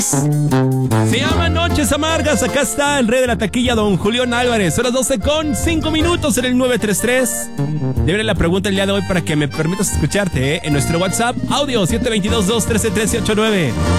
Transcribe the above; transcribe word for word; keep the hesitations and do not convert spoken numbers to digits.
Se llama Noches Amargas. Acá está el rey de la taquilla, don Julián Álvarez. Son las doce con cinco minutos en el nueve tres tres. Debe la pregunta el día de hoy para que me permitas escucharte, ¿eh? En nuestro WhatsApp, audio siete dos dos, dos uno tres, uno tres ocho nueve.